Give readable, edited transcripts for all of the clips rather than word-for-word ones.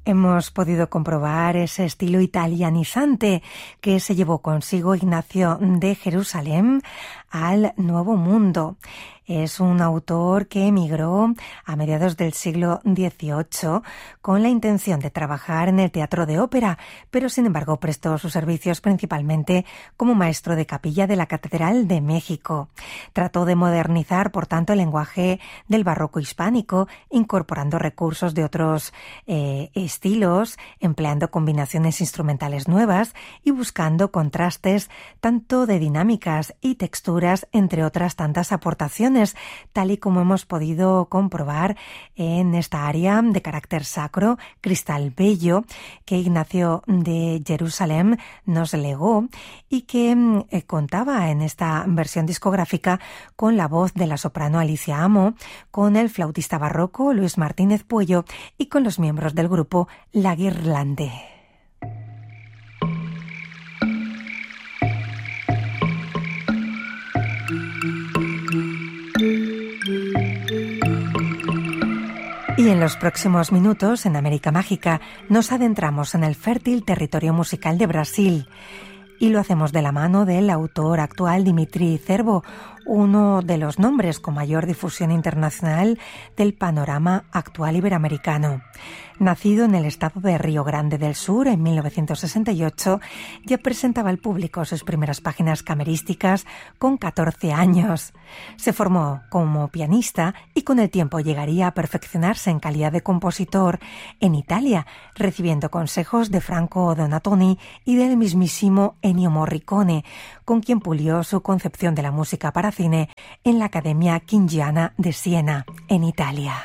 Hemos podido comprobar ese estilo italianizante que se llevó consigo Ignacio de Jerusalén al Nuevo Mundo. Es un autor que emigró a mediados del siglo XVIII con la intención de trabajar en el teatro de ópera, pero sin embargo prestó sus servicios principalmente como maestro de capilla de la Catedral de México. Trató de modernizar, por tanto, el lenguaje del barroco hispánico, incorporando recursos de otros estilos, empleando combinaciones instrumentales nuevas y buscando contrastes tanto de dinámicas y texturas, entre otras tantas aportaciones, tal y como hemos podido comprobar en esta área de carácter sacro, cristal bello, que Ignacio de Jerusalén nos legó y que contaba en esta versión discográfica con la voz de la soprano Alicia Amo, con el flautista barroco Luis Martínez Puello y con los miembros del grupo La Guirlande. Y en los próximos minutos, en América Mágica, nos adentramos en el fértil territorio musical de Brasil. Y lo hacemos de la mano del autor actual Dimitri Cervo, uno de los nombres con mayor difusión internacional del panorama actual iberoamericano. Nacido en el estado de Río Grande del Sur en 1968, ya presentaba al público sus primeras páginas camerísticas con 14 años. Se formó como pianista y con el tiempo llegaría a perfeccionarse en calidad de compositor en Italia, recibiendo consejos de Franco Donatoni y del mismísimo Ennio Morricone, con quien pulió su concepción de la música para cine en la Academia Chigiana de Siena, en Italia.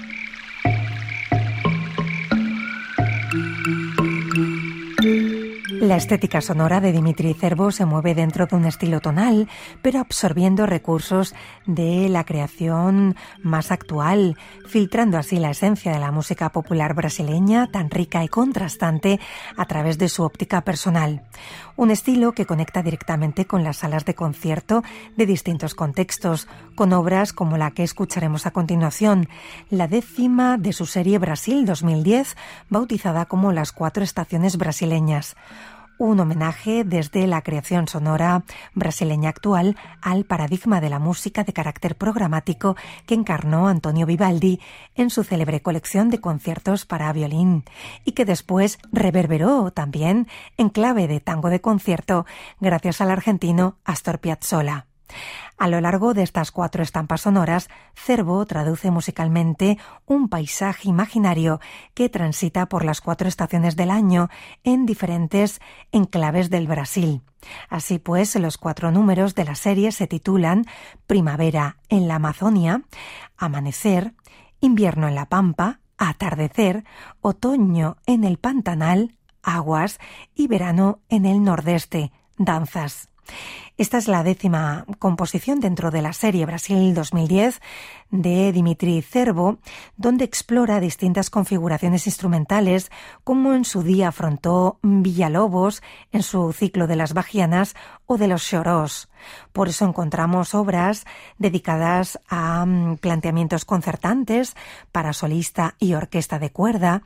La estética sonora de Dimitri Cervo se mueve dentro de un estilo tonal, pero absorbiendo recursos de la creación más actual, filtrando así la esencia de la música popular brasileña, tan rica y contrastante, a través de su óptica personal. Un estilo que conecta directamente con las salas de concierto de distintos contextos, con obras como la que escucharemos a continuación, la 10ª de su serie Brasil 2010, bautizada como Las 4 Estaciones Brasileñas. Un homenaje desde la creación sonora brasileña actual al paradigma de la música de carácter programático que encarnó Antonio Vivaldi en su célebre colección de conciertos para violín y que después reverberó también en clave de tango de concierto gracias al argentino Astor Piazzolla. A lo largo de estas 4 estampas sonoras, Cervo traduce musicalmente un paisaje imaginario que transita por las 4 estaciones del año en diferentes enclaves del Brasil. Así pues, los 4 números de la serie se titulan Primavera en la Amazonia, Amanecer, Invierno en la Pampa, Atardecer, Otoño en el Pantanal, Aguas y Verano en el Nordeste, Danzas. Esta es la 10ª composición dentro de la serie Brasil 2010 de Dimitri Cervo, donde explora distintas configuraciones instrumentales, como en su día afrontó Villalobos en su ciclo de las Bahianas o de los Chorós. Por eso encontramos obras dedicadas a planteamientos concertantes para solista y orquesta de cuerda,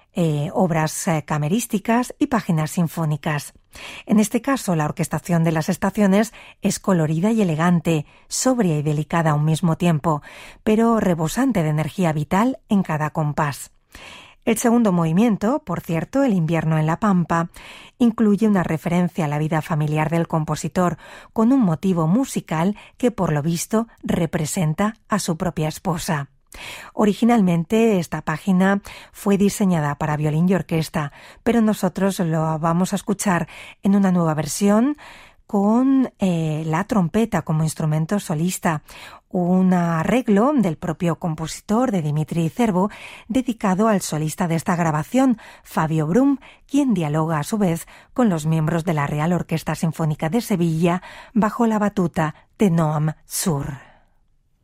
obras camerísticas y páginas sinfónicas. En este caso, la orquestación de las estaciones es colorida y elegante, sobria y delicada a un mismo tiempo, pero rebosante de energía vital en cada compás. El segundo movimiento, por cierto, El invierno en la Pampa, incluye una referencia a la vida familiar del compositor con un motivo musical que, por lo visto, representa a su propia esposa. Originalmente esta página fue diseñada para violín y orquesta, pero nosotros lo vamos a escuchar en una nueva versión con la trompeta como instrumento solista, un arreglo del propio compositor de Dimitri Cervo dedicado al solista de esta grabación, Fabio Brum, quien dialoga a su vez con los miembros de la Real Orquesta Sinfónica de Sevilla bajo la batuta de Noam Sur.